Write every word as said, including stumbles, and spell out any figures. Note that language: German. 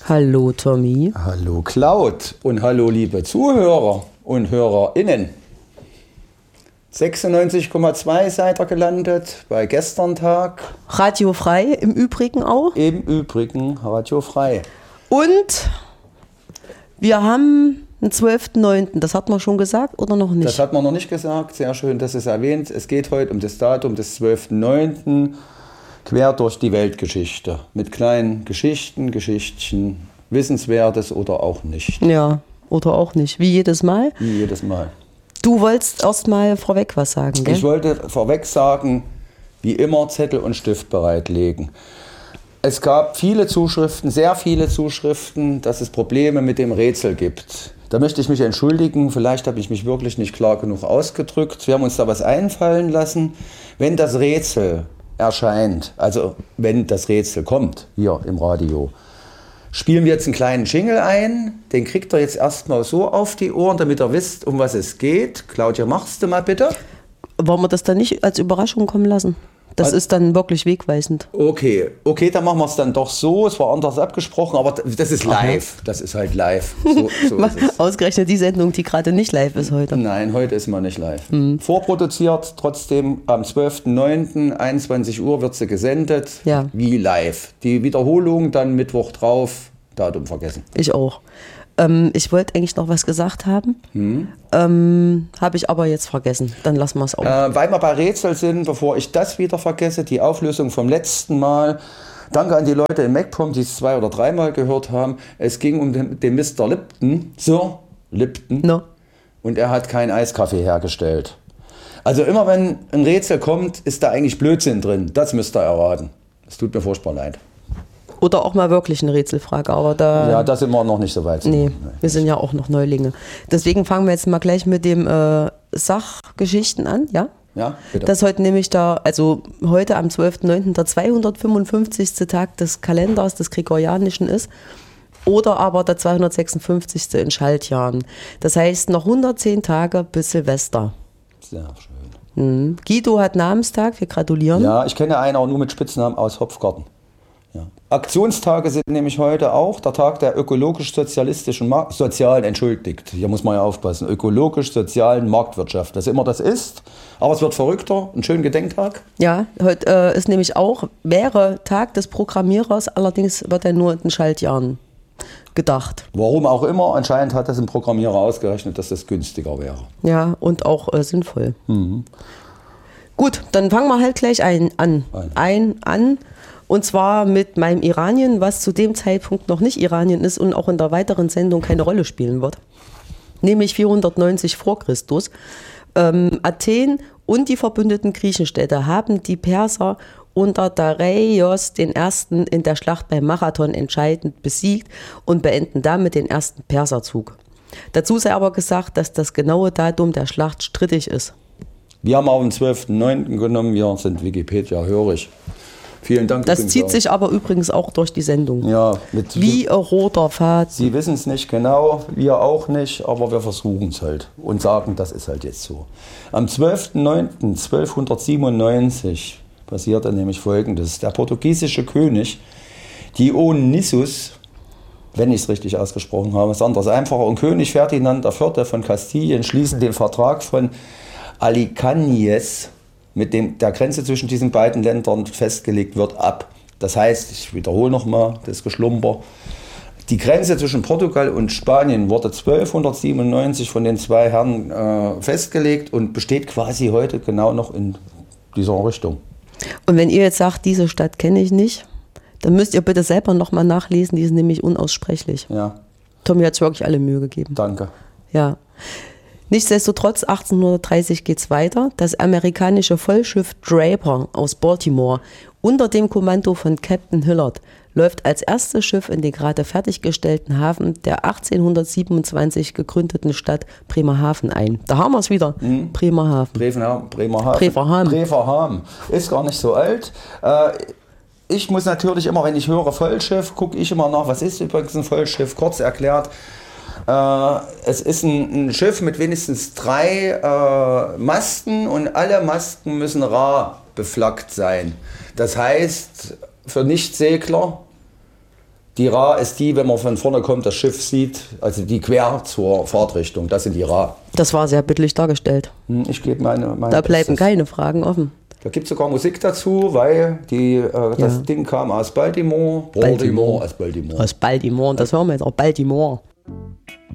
Hallo Tommy. Hallo Claud und hallo liebe Zuhörer und HörerInnen. sechsundneunzig Komma zwei seid ihr gelandet bei gestern Tag. Radio frei im Übrigen auch. Im Übrigen Radio frei. Und wir haben den zwölften neunten Das hat man schon gesagt oder noch nicht? Das hat man noch nicht gesagt. Sehr schön, dass es erwähnt. Es geht heute um das Datum des zwölften neunten quer durch die Weltgeschichte. Mit kleinen Geschichten, Geschichtchen, Wissenswertes oder auch nicht. Ja, oder auch nicht. Wie jedes Mal. Wie jedes Mal. Du wolltest erst mal vorweg was sagen, gell? Ich wollte vorweg sagen, wie immer Zettel und Stift bereitlegen. Es gab viele Zuschriften, sehr viele Zuschriften, dass es Probleme mit dem Rätsel gibt. Da möchte ich mich entschuldigen, vielleicht habe ich mich wirklich nicht klar genug ausgedrückt. Wir haben uns da was einfallen lassen. Wenn das Rätsel erscheint, also wenn das Rätsel kommt, hier im Radio, spielen wir jetzt einen kleinen Jingle ein. Den kriegt ihr jetzt erstmal so auf die Ohren, damit ihr wisst, um was es geht. Claudia, machst du mal bitte? Wollen wir das dann nicht als Überraschung kommen lassen? Das Also, ist dann wirklich wegweisend. Okay, okay, dann machen wir es dann doch so. Es war anders abgesprochen, aber das ist live. Das ist halt live. So, so ist es. Ausgerechnet die Sendung, die gerade nicht live ist heute. Nein, heute ist man nicht live. Mhm. Vorproduziert, trotzdem am zwölften neunten einundzwanzig Uhr wird sie gesendet. Ja. Wie live. Die Wiederholung dann Mittwoch drauf. Datum vergessen. Ich auch. Ähm, ich wollte eigentlich noch was gesagt haben, hm. ähm, habe ich aber jetzt vergessen. Dann lassen wir es auch. Äh, weil wir bei Rätsel sind, bevor ich das wieder vergesse, die Auflösung vom letzten Mal. Danke an die Leute im MacPom, die es zwei oder dreimal gehört haben. Es ging um den, den Mister Lipton, Sir Lipton, no. Und er hat keinen Eiskaffee hergestellt. Also immer wenn ein Rätsel kommt, ist da eigentlich Blödsinn drin. Das müsst ihr erraten. Es tut mir furchtbar leid. Oder auch mal wirklich eine Rätselfrage, aber da... Ja, da sind wir noch nicht so weit. Nee, wir sind ja auch noch Neulinge. Deswegen fangen wir jetzt mal gleich mit dem äh, Sachgeschichten an, ja? Ja, bitte. Das ist heute nämlich der, also heute am zwölften neunten der zweihundertfünfundfünfzigste Tag des Kalenders, des Gregorianischen ist. Oder aber der zweihundertsechsundfünfzigste in Schaltjahren. Das heißt, noch hundertzehn Tage bis Silvester. Sehr schön. Mhm. Guido hat Namenstag, wir gratulieren. Ja, ich kenne einen auch nur mit Spitznamen aus Hopfgarten. Ja. Aktionstage sind nämlich heute auch der Tag der ökologisch-sozialistischen Markt, sozialen, entschuldigt, hier muss man ja aufpassen, ökologisch-sozialen Marktwirtschaft, was immer das ist, aber es wird verrückter, ein schöner Gedenktag. Ja, heute äh, ist nämlich auch, wäre Tag des Programmierers, allerdings wird er nur in den Schaltjahren gedacht. Warum auch immer, anscheinend hat das ein Programmierer ausgerechnet, dass das günstiger wäre. Ja, und auch äh, sinnvoll. Mhm. Gut, dann fangen wir halt gleich ein, an. Ein. ein an. Und zwar mit meinem Iranien, was zu dem Zeitpunkt noch nicht Iranien ist und auch in der weiteren Sendung keine Rolle spielen wird. Nämlich vierhundertneunzig vor Christus. Ähm, Athen und die verbündeten Griechenstädte haben die Perser unter Dareios den Ersten in der Schlacht bei Marathon entscheidend besiegt und beenden damit den ersten Perserzug. Dazu sei aber gesagt, dass das genaue Datum der Schlacht strittig ist. Wir haben auch den zwölften neunten genommen, wir sind Wikipedia-hörig. Vielen Dank. Das zieht auch. sich aber übrigens auch durch die Sendung. Ja, mit wie ein roter Faden. Sie wissen es nicht genau, wir auch nicht, aber wir versuchen es halt und sagen, das ist halt jetzt so. Am zwölften neunten zwölfhundertsiebenundneunzig passierte nämlich Folgendes. Der portugiesische König Dionysius, wenn ich es richtig ausgesprochen habe, ist anders einfacher, und König Ferdinand der Vierte von Kastilien schließen den Vertrag von Alcañiz, mit dem der Grenze zwischen diesen beiden Ländern festgelegt wird, ab. Das heißt, ich wiederhole nochmal das Geschlumper, die Grenze zwischen Portugal und Spanien wurde zwölfhundertsiebenundneunzig von den zwei Herren äh, festgelegt und besteht quasi heute genau noch in dieser Richtung. Und wenn ihr jetzt sagt, diese Stadt kenne ich nicht, dann müsst ihr bitte selber nochmal nachlesen, die ist nämlich unaussprechlich. Ja. Tommy hat es wirklich alle Mühe gegeben. Danke. Ja. Nichtsdestotrotz, achtzehnhundertdreißig geht es weiter. Das amerikanische Vollschiff Draper aus Baltimore unter dem Kommando von Captain Hillard läuft als erstes Schiff in den gerade fertiggestellten Hafen der achtzehnhundertsiebenundzwanzig gegründeten Stadt Bremerhaven ein. Da haben wir es wieder. Mhm. Bremerhaven. Bremerhaven. Bremerhaven. Bremerhaven. Bremerhaven. Ist gar nicht so alt. Äh, ich muss natürlich immer, wenn ich höre Vollschiff, gucke ich immer nach, was ist übrigens ein Vollschiff, kurz erklärt. Äh, es ist ein, ein Schiff mit wenigstens drei äh, Masten und alle Masten müssen rar beflaggt sein. Das heißt, für Nichtsegler, Die Ra ist die, wenn man von vorne kommt, das Schiff sieht, also die quer zur Fahrtrichtung. Das sind die Ra. Das war sehr bildlich dargestellt. Hm, Ich gebe meine, meine Da bleiben Bestes. keine Fragen offen. Da gibt es sogar Musik dazu, weil die, äh, das Ja. Ding kam aus Baltimore. Baltimore. aus Baltimore. Aus Baltimore. Und das hören wir jetzt auch. Baltimore.